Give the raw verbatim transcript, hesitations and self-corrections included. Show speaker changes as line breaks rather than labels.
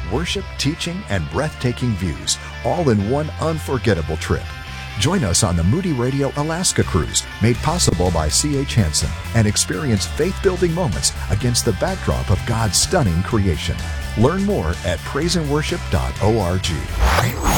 worship, teaching, and breathtaking views, all in one unforgettable trip. Join us on the Moody Radio Alaska Cruise, made possible by C H Hansen, and experience faith-building moments against the backdrop of God's stunning creation. Learn more at praise and worship dot org.